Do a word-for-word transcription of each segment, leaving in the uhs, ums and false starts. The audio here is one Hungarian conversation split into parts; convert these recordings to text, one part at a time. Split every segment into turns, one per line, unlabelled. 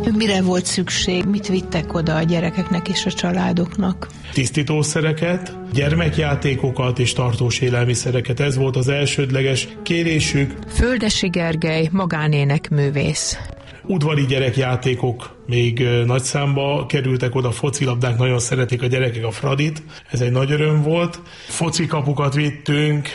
Mire volt szükség, mit vittek oda a gyerekeknek és a családoknak?
Tisztítószereket, gyermekjátékokat és tartós élelmiszereket. Ez volt az elsődleges kérésük.
Földesi Gergely, magánénekművész.
Udvari gyerekjátékok még nagy számba kerültek oda, focilabdák, nagyon szeretik a gyerekek a Fradit, ez egy nagy öröm volt. Focikapukat vittünk,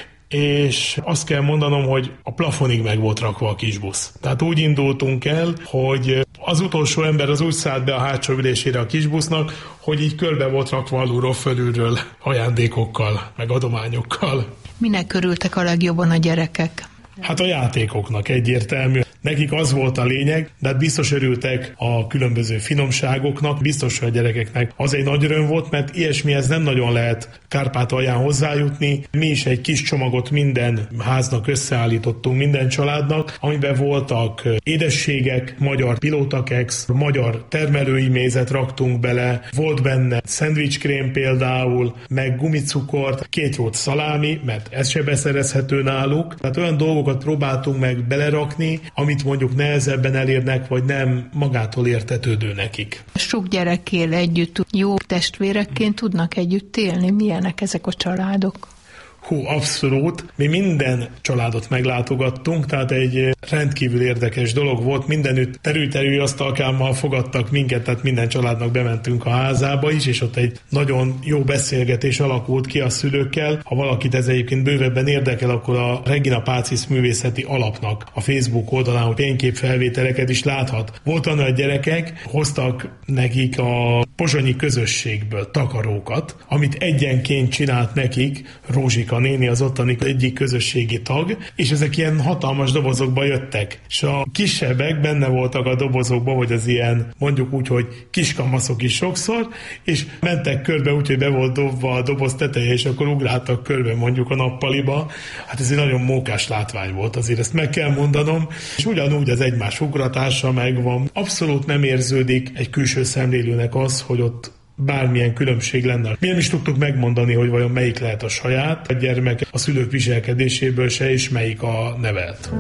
és azt kell mondanom, hogy a plafonig meg volt rakva a kisbusz. Tehát úgy indultunk el, hogy az utolsó ember az úgy szállt be a hátsó ülésére a kisbusznak, hogy így körbe volt rakva alulról fölülről ajándékokkal, meg adományokkal.
Minek örültek a legjobban a gyerekek?
Hát a játékoknak egyértelmű. Nekik az volt a lényeg, de hát biztos örültek a különböző finomságoknak, biztos, hogy a gyerekeknek az egy nagy öröm volt, mert ilyesmihez nem nagyon lehet Kárpátalján hozzájutni. Mi is egy kis csomagot minden háznak összeállítottunk, minden családnak, amiben voltak édességek, magyar pilótakex, magyar termelői mézet raktunk bele, volt benne szendvicskrém például, meg gumicukort, két volt szalámi, mert ez se beszerezhető náluk. Tehát olyan dolgokat próbáltunk meg belerakni, amit mondjuk nehezebben elérnek, vagy nem magától értetődő nekik.
Sok gyerek él együtt, jó testvérekként tudnak együtt élni. Milyenek ezek a családok?
Hú, abszolút. Mi minden családot meglátogattunk, tehát egy rendkívül érdekes dolog volt. Mindenütt terül-terül asztalkámmal fogadtak minket, tehát minden családnak bementünk a házába is, és ott egy nagyon jó beszélgetés alakult ki a szülőkkel. Ha valakit ez egyébként bővebben érdekel, akkor a Regina Pacis művészeti alapnak a Facebook oldalán, hogy fényképfelvételeket is láthat. Voltak olyan gyerekek, hoztak nekik a pozsonyi közösségből takarókat, amit egyenként csinált nekik Rózsika néni, az ottani egyik közösségi tag, és ezek ilyen hatalmas dobozokba jöttek. És a kisebbek benne voltak a dobozokba, vagy az ilyen, mondjuk úgy, hogy kiskamaszok is sokszor, és mentek körbe úgy, hogy be volt dobva a doboz teteje, és akkor ugráltak körbe mondjuk a nappaliba. Hát ez egy nagyon mókás látvány volt, azért ezt meg kell mondanom, és ugyanúgy az egymás ugratása megvan. Abszolút nem érződik egy külső szemlélőnek az, hogy ott bármilyen különbség lenne. Mi nem is tudtuk megmondani, hogy vajon melyik lehet a saját a gyermek a szülők viselkedéséből se, és melyik a nevelt.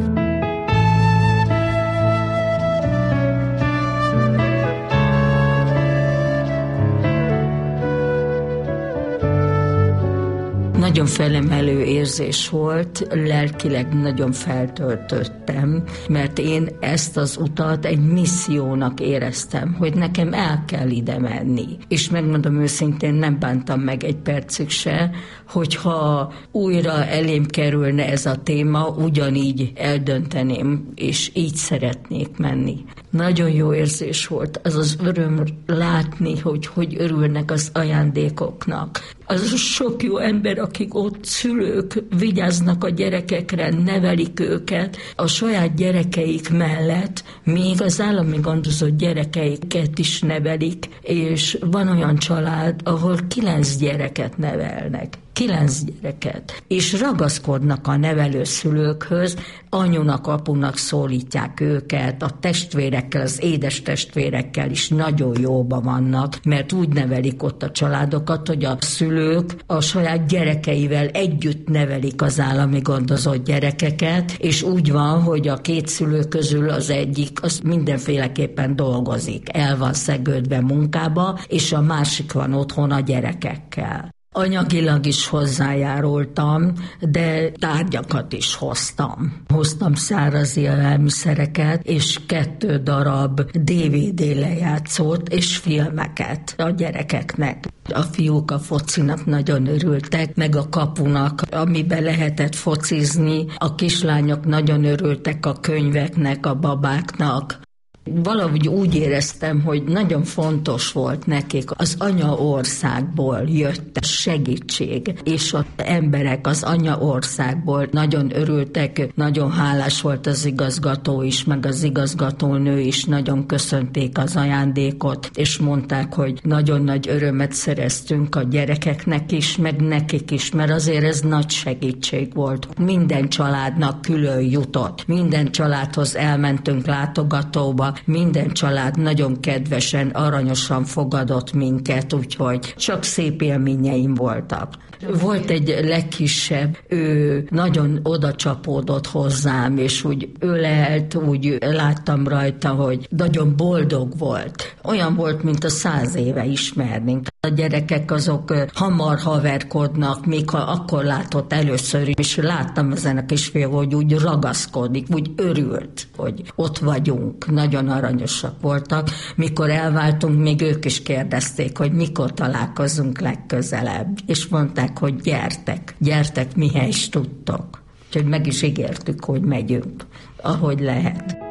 Nagyon felemelő érzés volt, lelkileg nagyon feltöltöttem, mert én ezt az utat egy missziónak éreztem, hogy nekem el kell ide menni. És megmondom őszintén, nem bántam meg egy percig se, hogyha újra elém kerülne ez a téma, ugyanígy eldönteném, és így szeretnék menni. Nagyon jó érzés volt az az öröm látni, hogy hogy örülnek az ajándékoknak. Az sok jó ember, akik ott szülők vigyáznak a gyerekekre, nevelik őket, a saját gyerekeik mellett még az állami gondozott gyerekeiket is nevelik, és van olyan család, ahol kilenc gyereket nevelnek. Kilenc gyereket, és ragaszkodnak a nevelőszülőkhöz, anyunak, apunak szólítják őket, a testvérekkel, az édes testvérekkel is nagyon jóba vannak, mert úgy nevelik ott a családokat, hogy a szülők a saját gyerekeivel együtt nevelik az állami gondozott gyerekeket, és úgy van, hogy a két szülő közül az egyik az mindenféleképpen dolgozik, el van szegődve munkába, és a másik van otthon a gyerekekkel. Anyagilag is hozzájárultam, de tárgyakat is hoztam. Hoztam száraz élelmiszereket, és kettő darab dé vé dé lejátszót és filmeket a gyerekeknek. A fiúk a focinak nagyon örültek, meg a kapunak, amiben lehetett focizni. A kislányok nagyon örültek a könyveknek, a babáknak. Valahogy úgy éreztem, hogy nagyon fontos volt nekik, az anyaországból jött a segítség, és az emberek az anyaországból nagyon örültek, nagyon hálás volt az igazgató is, meg az igazgatónő is, nagyon köszönték az ajándékot, és mondták, hogy nagyon nagy örömet szereztünk a gyerekeknek is, meg nekik is, mert azért ez nagy segítség volt. Minden családnak külön jutott, minden családhoz elmentünk látogatóba, Minden család nagyon kedvesen, aranyosan fogadott minket, úgyhogy csak szép élményeim voltak. Volt egy legkisebb, ő nagyon oda csapódott hozzám, és úgy ölelt, úgy láttam rajta, hogy nagyon boldog volt. Olyan volt, mint a száz éve ismernénk. A gyerekek azok hamar haverkodnak, még ha akkor látott először, és láttam ezen a kisfiú, hogy úgy ragaszkodik, úgy örült, hogy ott vagyunk. Nagyon aranyosak voltak. Mikor elváltunk, még ők is kérdezték, hogy mikor találkozunk legközelebb. És mondták, hogy gyertek, gyertek, mihez is tudtok. Úgyhogy meg is ígértük, hogy megyünk, ahogy lehet.